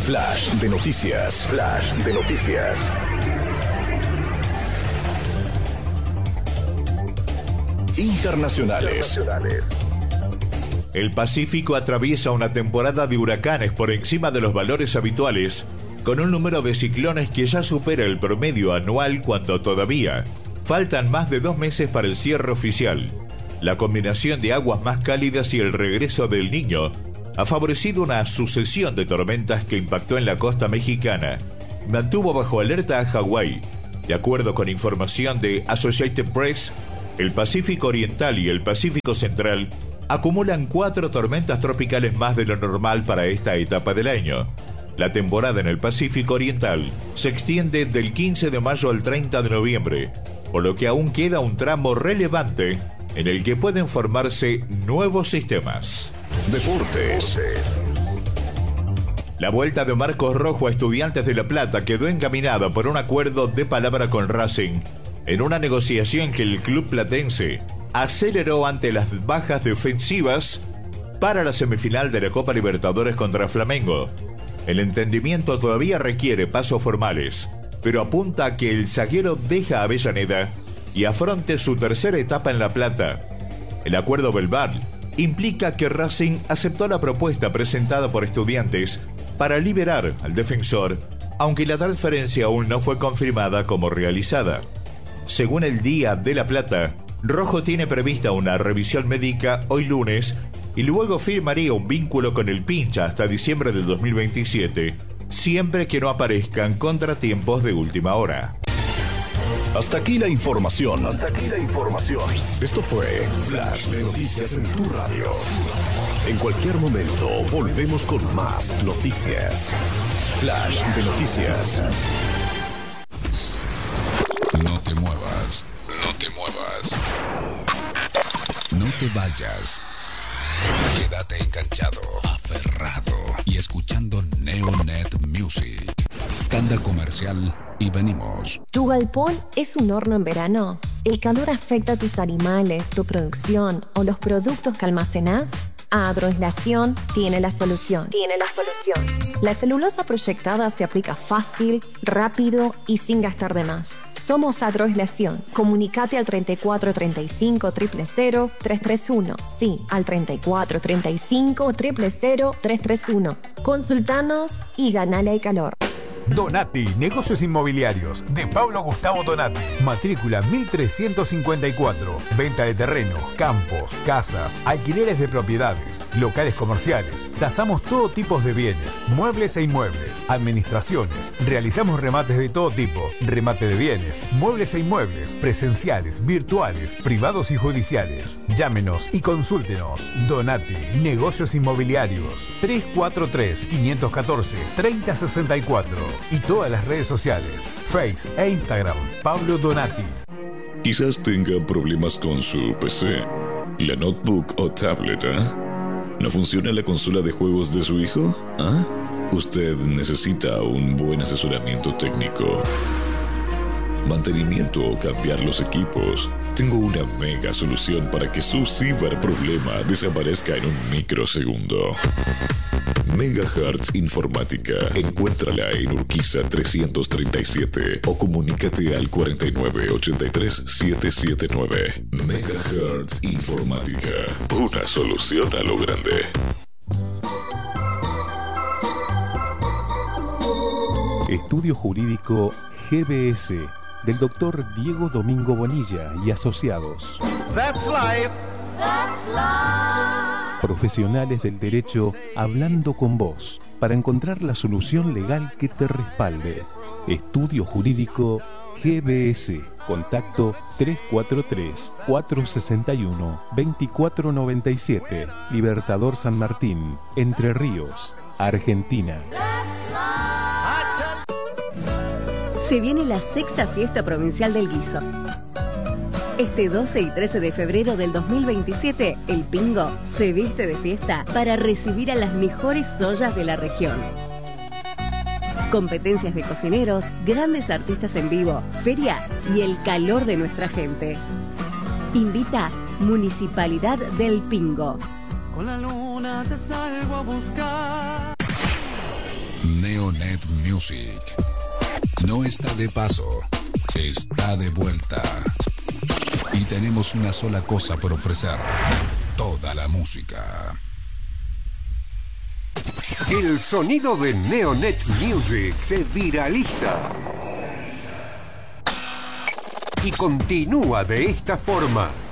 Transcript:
Flash de noticias. Flash de noticias. Internacionales. El Pacífico atraviesa una temporada de huracanes por encima de los valores habituales, con un número de ciclones que ya supera el promedio anual cuando todavía faltan más de 2 meses para el cierre oficial. La combinación de aguas más cálidas y el regreso del Niño ha favorecido una sucesión de tormentas que impactó en la costa mexicana. Mantuvo bajo alerta a Hawái. De acuerdo con información de Associated Press, el Pacífico Oriental y el Pacífico Central acumulan 4 tormentas tropicales más de lo normal para esta etapa del año. La temporada en el Pacífico Oriental se extiende del 15 de mayo al 30 de noviembre, por lo que aún queda un tramo relevante en el que pueden formarse nuevos sistemas. Deportes. La vuelta de Marcos Rojo a Estudiantes de La Plata quedó encaminada por un acuerdo de palabra con Racing, en una negociación que el club platense aceleró ante las bajas defensivas para la semifinal de la Copa Libertadores contra Flamengo. El entendimiento todavía requiere pasos formales, pero apunta a que el zaguero deja a Avellaneda y afronte su tercera etapa en La Plata. El acuerdo verbal implica que Racing aceptó la propuesta presentada por Estudiantes para liberar al defensor, aunque la transferencia aún no fue confirmada como realizada. Según el Día de La Plata, Rojo tiene prevista una revisión médica hoy lunes y luego firmaría un vínculo con el Pincha hasta diciembre del 2027, siempre que no aparezcan contratiempos de última hora. Hasta aquí la información. Esto fue Flash de Noticias en tu radio. En cualquier momento volvemos con más noticias. Flash de Noticias. No te muevas. No te muevas. No te vayas. Quédate enganchado, aferrado y escuchando Neonet Music. Tanda comercial y venimos. ¿Tu galpón es un horno en verano? ¿El calor afecta a tus animales, tu producción o los productos que almacenás? Agroaislación tiene la solución. La celulosa proyectada se aplica fácil, rápido y sin gastar de más. Somos Agroaislación. Comunicate al 34 35 000 331. Sí, al 34 35 000 331. Consultanos y ganale el calor. Donati, negocios inmobiliarios, de Pablo Gustavo Donati. Matrícula 1354. Venta de terreno, campos, casas, alquileres de propiedades, locales comerciales. Tasamos todo tipo de bienes, muebles e inmuebles, administraciones. Realizamos remates de todo tipo, remate de bienes, muebles e inmuebles, presenciales, virtuales, privados y judiciales. Llámenos y consúltenos. Donati, negocios inmobiliarios. 343-514-3064. Y todas las redes sociales, Face e Instagram, Pablo Donati. Quizás tenga problemas con su PC, la notebook o tablet, ¿No funciona la consola de juegos de su hijo? Usted necesita un buen asesoramiento técnico, mantenimiento o cambiar los equipos. Tengo una mega solución para que su ciberproblema desaparezca en un microsegundo. Megahertz Informática. Encuéntrala en Urquiza 337 o comunícate al 4983-779. Megahertz Informática. Una solución a lo grande. Estudio Jurídico GBS del Dr. Diego Domingo Bonilla y asociados. That's life. That's life. Profesionales del derecho hablando con vos para encontrar la solución legal que te respalde. Estudio Jurídico GBS. Contacto 343-461-2497. Libertador San Martín, Entre Ríos, Argentina. Se viene la sexta fiesta provincial del guiso. Este 12 y 13 de febrero del 2027, el Pingo se viste de fiesta para recibir a las mejores ollas de la región. Competencias de cocineros, grandes artistas en vivo, feria y el calor de nuestra gente. Invita Municipalidad del Pingo. Con la luna te salgo a buscar. Neonet Music. No está de paso, está de vuelta. Y tenemos una sola cosa por ofrecer: toda la música. El sonido de Neonet Music se viraliza y continúa de esta forma.